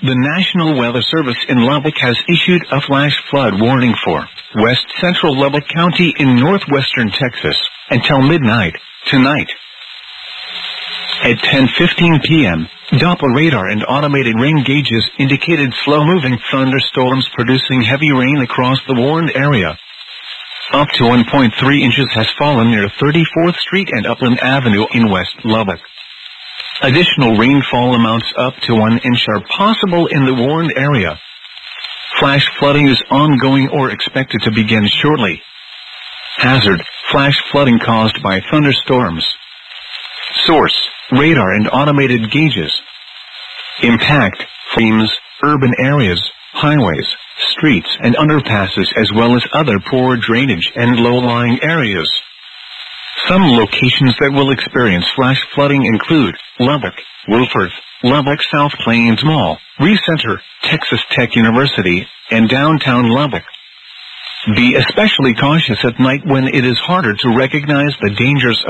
The National Weather Service in Lubbock has issued a flash flood warning for west central Lubbock County in northwestern Texas until midnight tonight. At 10:15 p.m., Doppler radar and automated rain gauges indicated slow-moving thunderstorms producing heavy rain across the warned area. Up to 1.3 inches has fallen near 34th Street and Upland Avenue in West Lubbock. Additional rainfall amounts up to 1 inch are possible in the warned area. Flash flooding is ongoing or expected to begin shortly. Hazard: flash flooding caused by thunderstorms. Source: radar and automated gauges. Impact: streams, urban areas, highways, streets and underpasses, as well as other poor drainage and low-lying areas. Some locations that will experience flash flooding include Lubbock, Wilforth, Lubbock South Plains Mall, Recenter, Texas Tech University, and downtown Lubbock. Be especially cautious at night when it is harder to recognize the dangers